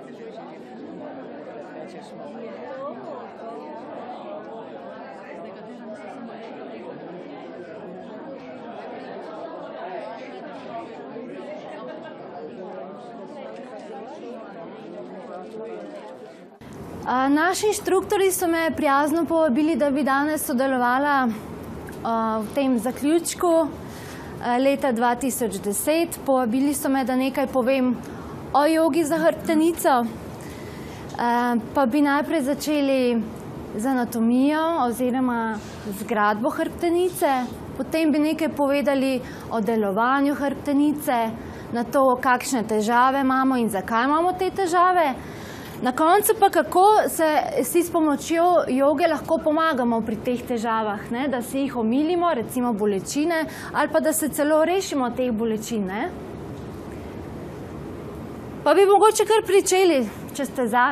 Naši inštruktorji so me prijazno povabili, da bi danes sodelovala v tem zaključku leta 2010. Povabili so me, da nekaj povem o jogi za hrbtenico. Pa bi najprej začeli z anatomijo oziroma zgradbo hrbtenice. Potem bi nekaj povedali o delovanju hrbtenice, na to, kakšne težave imamo in zakaj imamo te težave. Na koncu pa kako si s pomočjo joge lahko pomagamo pri teh težavah, da si jih omilimo, recimo bolečine, ali pa da se celo rešimo teh bolečin. Pa bi mogoče kar pričeli, če ste za.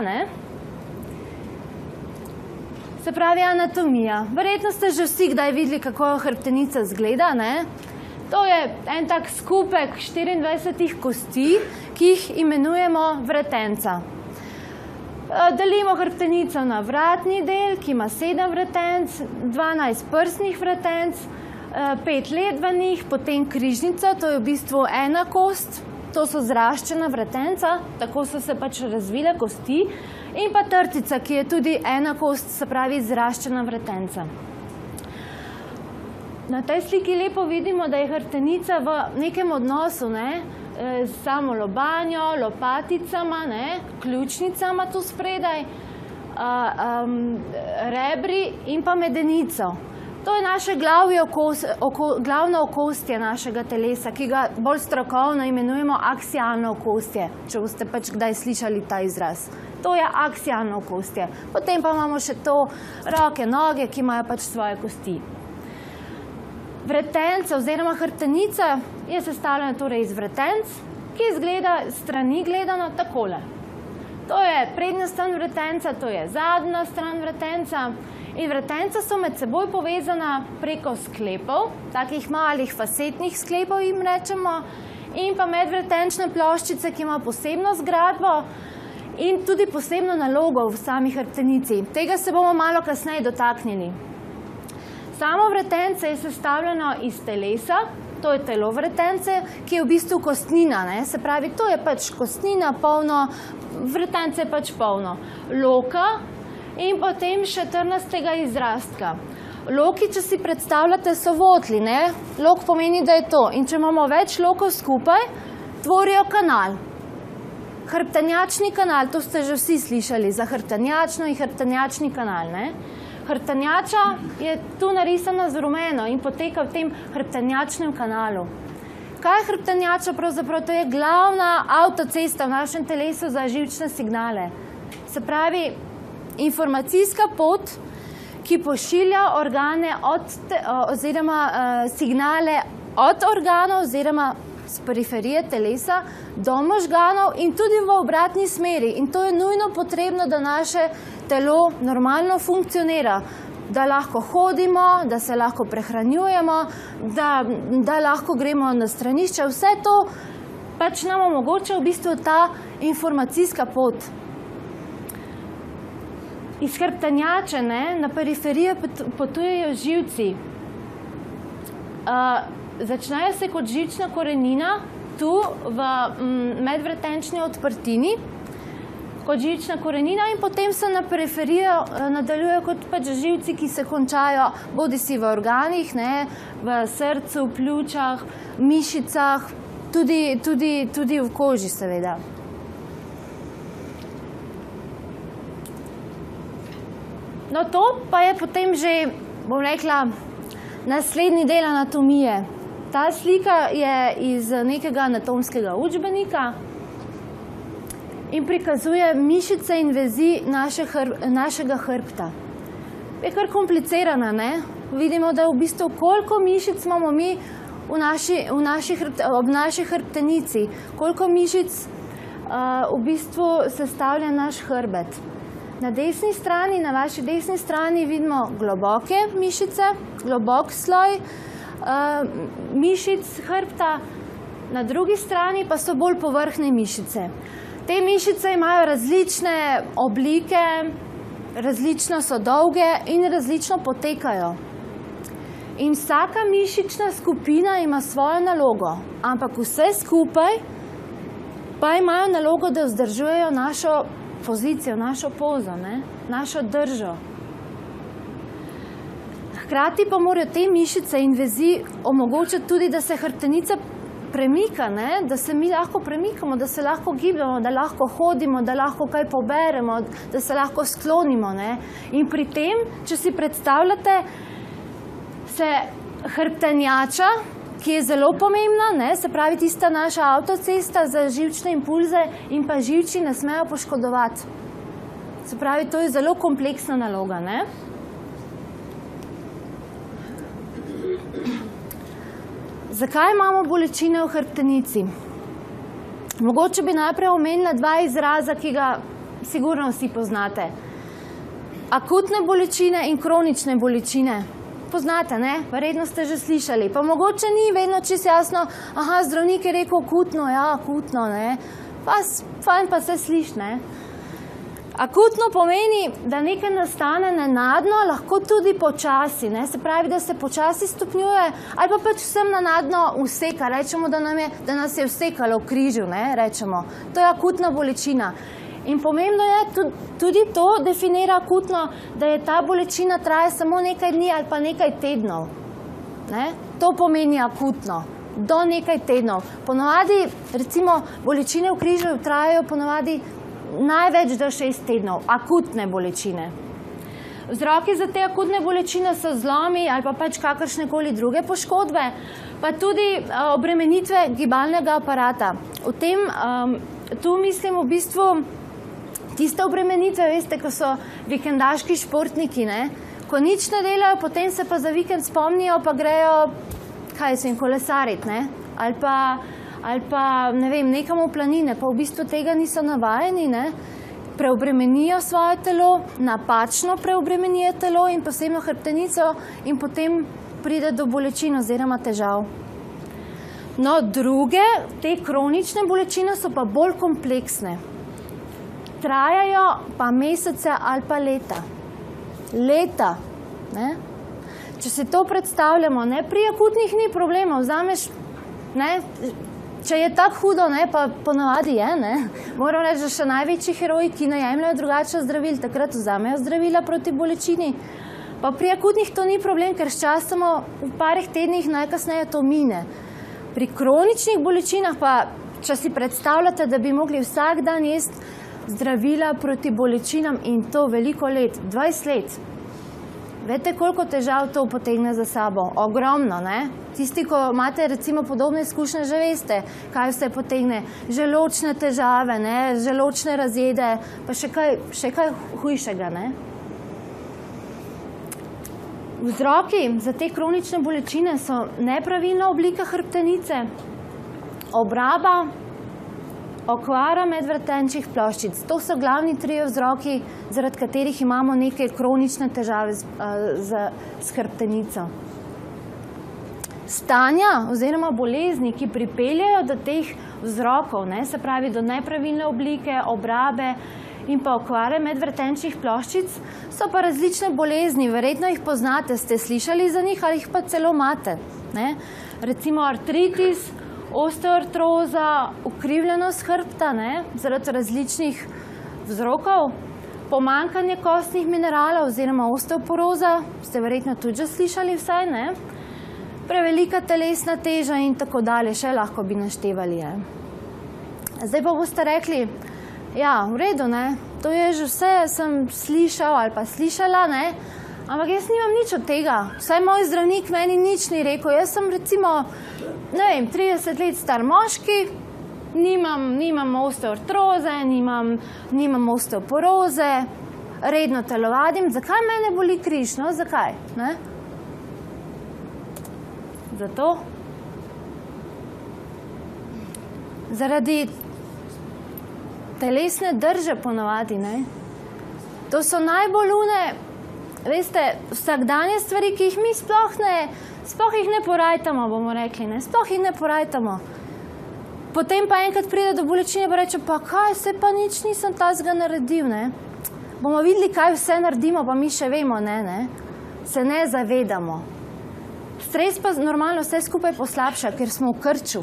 Se pravi anatomija. Verjetno ste že vsi kdaj videli, kako hrbtenica izgleda. To je en tak skupek 24 kosti, ki jih imenujemo vretenca. Delimo hrbtenico na vratni del, ki ima 7 vretenc, 12 prsnih vretenc, 5 ledvenih, potem križnico, to je v bistvu ena kost, to so zraščena vretenca, tako so se pač razvile kosti, in pa trtica, ki je tudi ena kost, se pravi zraščena vretenca. Na tej sliki lepo vidimo, da je hrbtenica v nekem odnosu, s samo lobanjo, lopaticama, ključnicama tu spredaj, rebri in pa medenico. To je naše glavno okostje našega telesa, ki ga bolj strokovno imenujemo aksialno okostje, če boste pač kdaj slišali ta izraz. To je aksialno okostje. Potem pa imamo še to roke, noge, ki imajo pač svoje kosti. Vretenca oziroma hrbtenica je sestavljena torej iz vretenc, ki izgleda strani gledano takole. To je prednja stran vretenca, to je zadnja stran vretenca in vretenca so med seboj povezana preko sklepov, takih malih fasetnih sklepov jim rečemo, in pa medvretenčne ploščice, ki ima posebno zgradbo in tudi posebno nalogo v sami hrbtenici. Tega se bomo malo kasneje dotaknili. Samo vretence je sestavljeno iz telesa, to je telo vretence, ki je v bistvu kostnina, se pravi, to je pač kostnina polno, vretence je pač polno. Loka in potem še trnastega izrastka. Loki, če si predstavljate, so votli, lok pomeni, da je to. In če imamo več lokov skupaj, tvorijo kanal. Hrbtenjačni kanal, to ste že vsi slišali, za hrbtenjačno in hrbtenjačni kanal, Hrbtenjača je tu narisana z rumeno in poteka v tem hrbtenjačnem kanalu. Kaj je hrbtenjača? Pravzaprav to je glavna avtocesta v našem telesu za živčne signale. Se pravi, informacijska pot, ki pošilja organe oziroma signale od organov oziroma z periferije telesa do možganov in tudi v obratni smeri. In to je nujno potrebno, da naše telo normalno funkcionira, da lahko hodimo, da se lahko prehranjujemo, da lahko gremo na stranišče. Vse to pač nam omogoča v bistvu ta informacijska pot. Iz hrbtenjače na periferijo potujejo živci. Začnejo se kot živčna korenina tu v medvretenčni odprtini, kot živčna korenina in potem se na periferijo nadaljujejo kot pač živci, ki se končajo bodisi v organih, v srcu, pljučah, mišicah, tudi v koži seveda. No to pa je potem že, bom rekla, naslednji del anatomije. Ta slika je iz nekega anatomskega učbenika in prikazuje mišice in vezi našega hrbta. Je kar komplicirana, Vidimo, da v bistvu koliko mišic imamo mi ob naši hrbtenici, koliko mišic v bistvu sestavlja naš hrbet. Na desni strani, na vaši desni strani vidimo globoke mišice, globok sloj mišic hrbta, na drugi strani pa so bolj povrhnje mišice. Te mišice imajo različne oblike, različno so dolge in različno potekajo. In vsaka mišična skupina ima svojo nalogo, ampak vse skupaj pa imajo nalogo, da vzdržujejo našo pozicijo, našo pozo, našo držo. Hkrati pa morajo te mišice in vezi omogočati tudi, da se hrbtenica premika, da se mi lahko premikamo, da se lahko gibamo, da lahko hodimo, da lahko kaj poberemo, da se lahko sklonimo. In pri tem, če si predstavljate, se hrbtenjača, ki je zelo pomembna, se pravi tista naša avtocesta za živčne impulze in pa živči ne smejo poškodovati. Se pravi, to je zelo kompleksna naloga. Zakaj imamo bolečine v hrbtenici? Mogoče bi najprej omenila dva izraza, ki ga sigurno vsi poznate. Akutne bolečine in kronične bolečine. Poznate, verjetno ste že slišali. Pa mogoče ni vedno čisto jasno, zdravnik je rekel akutno, akutno, fajn pa se sliši, Akutno pomeni, da nekaj nastane nenadno, lahko tudi počasi, se pravi, da se počasi stopnjuje, ali pa pač vsem nenadno useka, rečemo, da nas je usekalo v križu, rečemo. To je akutna bolečina. In pomembno je tudi to definira akutno, da je ta bolečina traja samo nekaj dni ali pa nekaj tednov. To pomeni akutno, do nekaj tednov. Ponovadi, recimo, bolečine v križu trajajo ponovadi največ do 6 tednov, akutne bolečine. Vzroki za te akutne bolečine so zlomi ali pa pač kakršnekoli druge poškodbe, pa tudi obremenitve gibalnega aparata. Tu mislim v bistvu tiste obremenitve, veste, ko so vikendaški športniki, ko nič ne delajo, potem se pa za vikend spomnijo, pa grejo, kolesariti, ali pa, ne vem, nekam v planine, pa v bistvu tega niso navajeni, preobremenijo svoje telo, napačno preobremenijo telo in posebno hrbtenico in potem pride do bolečin oziroma težav. No, druge, te kronične bolečine so pa bolj kompleksne. Trajajo pa mesece ali pa leta. Leta. Če si to predstavljamo, pri akutnih ni problema, vzameš, če je tako hudo, pa ponavadi je, moram reči, da še največji heroji, ki ne jemljajo drugače zdravil, takrat vzamejo zdravila proti bolečini. Pa pri akutnih to ni problem, ker sčasoma v parih tednih najkasneje to mine. Pri kroničnih bolečinah pa, če si predstavljate, da bi mogli vsak dan jesti zdravila proti bolečinam in to veliko let, 20 let. Veste, koliko težav to potegne za sabo? Ogromno, Tisti, ko imate recimo podobne izkušnje, že veste, kaj vse potegne. Želočne težave, želočne razjede, pa še kaj hujšega, Vzroki za te kronične bolečine so nepravilna oblika hrbtenice, obraba, okvara medvretenčnih ploščic. To so glavni trije vzroki, zaradi katerih imamo neke kronične težave s hrbtenico. Stanja oziroma bolezni, ki pripeljajo do teh vzrokov, se pravi do nepravilne oblike, obrabe in pa okvare medvretenčnih ploščic, so pa različne bolezni. Verjetno jih poznate, ste slišali za njih ali jih pa celo imate. Recimo artritis, osteoartroza, ukrivljenost hrbta, zaradi različnih vzrokov, pomanjkanje kostnih mineralov oziroma osteoporoza, ste verjetno tudi že slišali vsaj, prevelika telesna teža in tako dalje, še lahko bi naštevali. Zdaj pa boste rekli, v redu, to je že vse, sem slišal ali pa slišala, ampak jaz nimam nič od tega. Vsaj moj zdravnik meni nič ni rekel. Jaz sem recimo, 30 let star moški, nimam osteoartroze, nimam osteoporoze, redno telovadim. Zakaj mene boli križ? Zakaj? Zato? Zaradi telesne drže ponavadi, To so najbolj veste, vsakdanje stvari, ki jih mi sploh jih ne porajtamo, bomo rekli, sploh jih ne porajtamo. Potem pa enkrat pride do bolečine pa reče, pa kaj, se pa nič nisem tazga naredil, ne. Bomo videli, kaj vse naredimo, pa mi še vemo, ne. Se ne zavedamo. Stres pa normalno vse skupaj poslabša, ker smo v krču.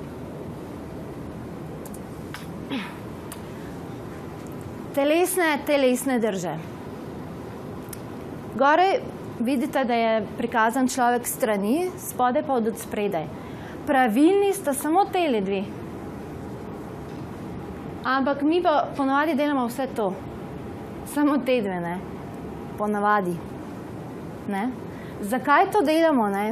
Telesne drže. Gore vidite, da je prikazan človek strani, spode pa od spredaj. Pravilni sta samo tele dve. Ampak mi pa ponavadi delamo vse to. Samo te dve, ne. Ponavadi. Ne. Zakaj to delamo, ne?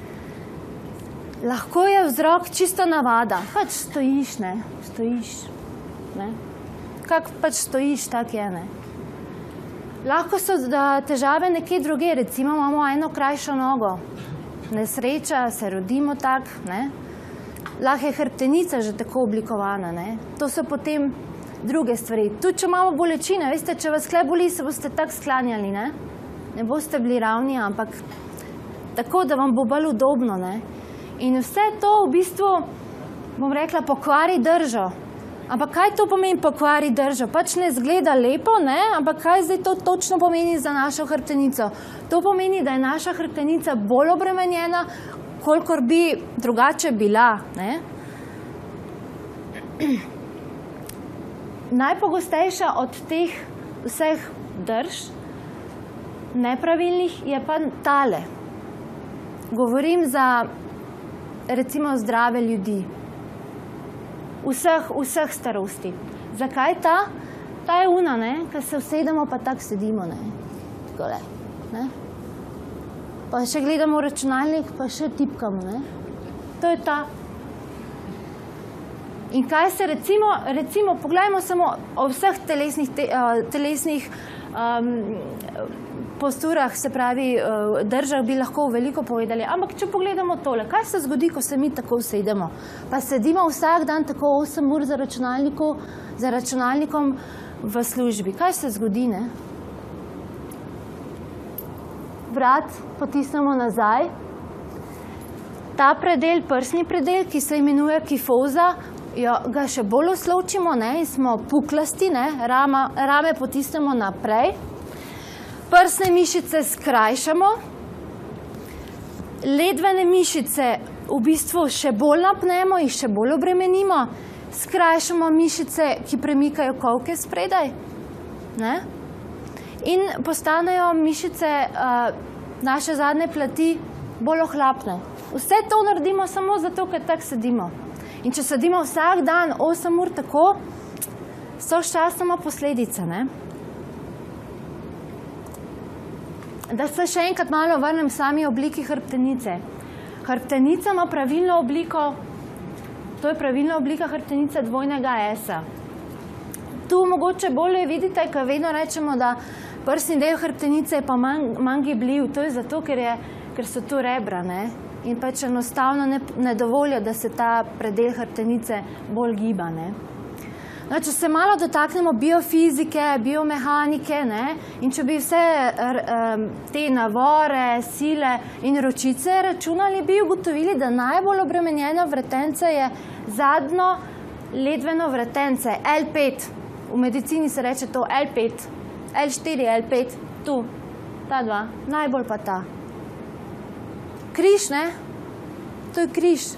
Lahko je vzrok čisto navada. Pač stojiš, ne. Stojiš. Ne. Kak pač stojiš, tak je, ne. Lahko so težave nekje druge, recimo imamo eno krajšo nogo. Nesreča, se rodimo tak, ne. Lahko je hrbtenica že tako oblikovana, ne. To so potem druge stvari. Tudi, če imamo bolečine, veste, če vas kle boli, se boste tako sklanjali, ne. Ne boste bili ravni, ampak tako, da vam bo bolj udobno, ne. In vse to v bistvu, bom rekla, pokvari držo. Ampak kaj to pomeni pokvari držo? Pač ne zgleda lepo, ne? Ampak kaj zdaj to točno pomeni za našo hrbtenico? To pomeni, da je naša hrbtenica bolj obremenjena, kolikor bi drugače bila, ne? Najpogostejša od teh vseh drž, nepravilnih, je pa tale. Govorim za, recimo, zdrave ljudi. Vseh starosti. Zakaj ta? Ta je una, ne? Ko se usedemo, pa tako sedimo, ne? Takole, ne? Pa še gledamo računalnik, pa še tipkamo, ne? To je ta. In kaj se recimo, poglejmo samo o vseh telesnih posturah, se pravi, držah bi lahko veliko povedali. Ampak če pogledamo tole, kaj se zgodi, ko se mi tako usedemo? Pa sedimo vsak dan tako 8 ur za računalnikom v službi. Kaj se zgodi, ne? Vrat potisnemo nazaj. Ta predel, prsni predel, ki se imenuje kifoza, ga še bolj oslovčimo, ne? In smo puklasti, ne? Rame potisnemo naprej. Prsne mišice skrajšamo, ledvene mišice v bistvu še bolj napnemo, jih še bolj obremenimo, skrajšamo mišice, ki premikajo kolke spredaj, ne? In postanejo mišice naše zadnje plati bolj ohlapne. Vse to naredimo samo zato, ker tako sedimo. In če sedimo vsak dan 8 ur tako, so sčasoma posledice, ne? Da se še enkrat malo vrnem sami obliki hrbtenice. Hrbtenica ima pravilno obliko, to je pravilna oblika hrbtenice dvojnega S-a. Tu mogoče bolje vidite, ker vedno rečemo, da prsni del hrbtenice je pa manj gibljiv. To je zato, ker so tu rebra, ne? In pač enostavno ne dovolijo, da se ta predel hrbtenice bolj giba, ne? No, če se malo dotaknemo biofizike, biomehanike, ne, in če bi vse te navore, sile in ročice računali, bi ugotovili, da najbolj obremenjena vretence je zadnjo ledveno vretence, L5. V medicini se reče to L5, L4, L5, tu, ta dva, najbolj pa ta. Križ, ne? To je križ.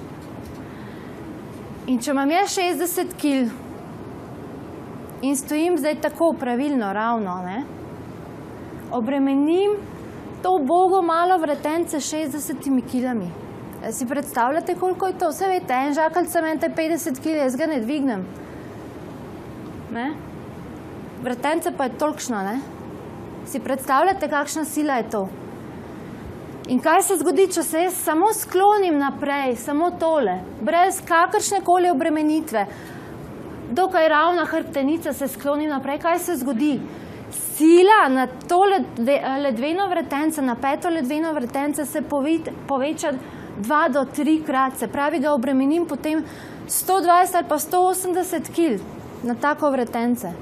In če imam jaz 60 kil, in stojim zdaj tako pravilno, ravno, ne? Obremenim to ubogo malo vretence 60 kilami. Si predstavljate, koliko je to? Vse veste, en žakalj cemente 50 kil, jaz ga ne dvignem. Ne? Vretence pa je tolikšna, ne? Si predstavljate, kakšna sila je to? In kaj se zgodi, če se jaz samo sklonim naprej, samo tole, brez kakršnekoli obremenitve, dokaj ravna hrbtenica se skloni naprej, kaj se zgodi? Sila na to ledveno vretence, na peto ledveno vretence se poveča 2 do 3 krat. Se pravi, ga obremenim potem 120 ali pa 180 kil na tako vretence.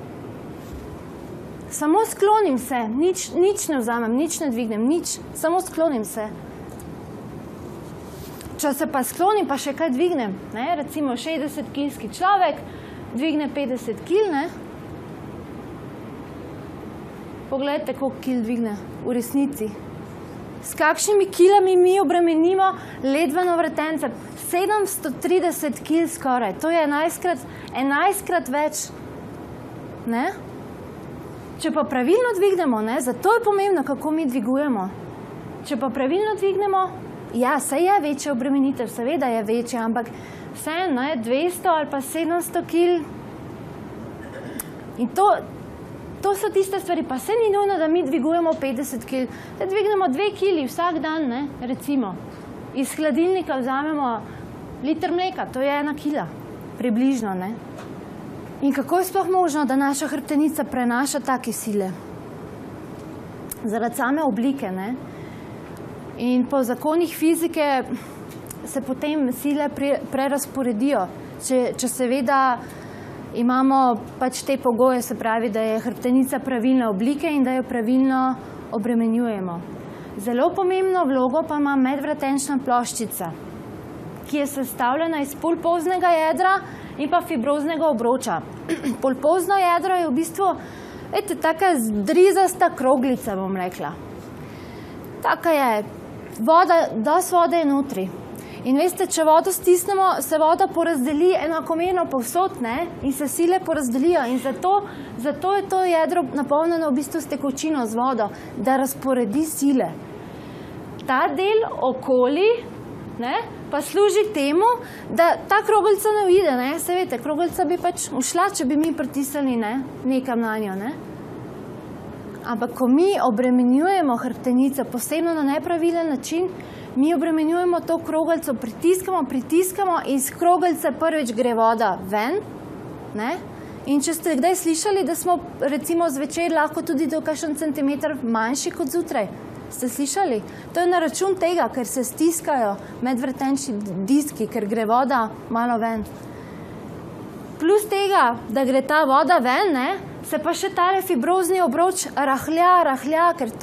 Samo sklonim se, nič ne vzamem, nič ne dvignem, nič, samo sklonim se. če se pa sklonim, pa še kaj dvignem, ne? Recimo 60-kilski človek dvigne 50 kil, ne? Poglejte, koliko kil dvigne v resnici. S kakšnimi kilami mi obremenimo ledveno vretence? 730 kil skoraj. To je 11krat več. Ne? Če pa pravilno dvignemo, ne? Zato je pomembno, kako mi dvigujemo. Če pa pravilno dvignemo, ja, saj je večja obremenitev, seveda je večja, ampak vseeno, 200 ali pa 700 kil. In to so tiste stvari, pa se ni nujno, da mi dvigujemo 50 kil. Da dvignemo 2 kili vsak dan, ne, recimo. Iz hladilnika vzamemo liter mleka, to je 1 kila, približno, ne. In kako je sploh možno, da naša hrbtenica prenaša take sile? Zaradi same oblike, ne. In po zakonih fizike se potem sile prerazporedijo, če seveda imamo pač te pogoje, se pravi, da je hrbtenica pravilne oblike in da jo pravilno obremenjujemo. Zelo pomembno vlogo pa ima medvretenčna ploščica, ki je sestavljena iz pulpoznega jedra in pa fibroznega obroča. Pulpozno jedro je v bistvu, taka zdrizasta kroglica, bom rekla. Taka je, dosti vode je notri. In veste, če vodo stisnemo, se voda porazdeli enakomerno povsod, ne? In se sile porazdelijo. In zato je to jedro napolnjeno v bistvu s tekočino, z vodo, da razporedi sile. Ta del okoli, ne, pa služi temu, da ta kroglica ne uide, ne? Se veste, kroglica bi pač ušla, če bi mi pritisnili, ne, nekam na njo, ne? Ampak ko mi obremenjujemo hrbtenico, posebno na nepravilen način, mi obremenjujemo to kroglico, pritiskamo in iz kroglice prvič gre voda ven, ne? In če ste kdaj slišali, da smo recimo zvečer lahko tudi do kakšen centimeter manjši kot zjutraj, ste slišali? To je na račun tega, ker se stiskajo medvretenčni diski, ker gre voda malo ven. Plus tega, da gre ta voda ven, ne, se pa še tale fibrozni obroč rahlja, ker